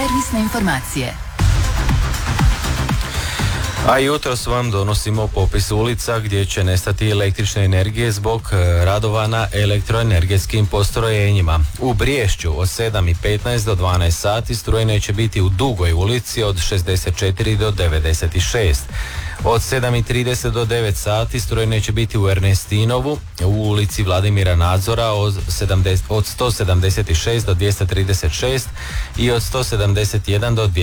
Servisne informacije. A jutros vam donosimo popis ulica gdje će nestati električne energije zbog radova na elektroenergetskim postrojenjima. U Briješću od 7:15 do 12 sati struje neće biti u Dugoj ulici od 64 do 96. Od 7:30 do 9 sati struje neće biti u Ernestinovu, u ulici Vladimira Nadzora od 176 do 236 i od 171 do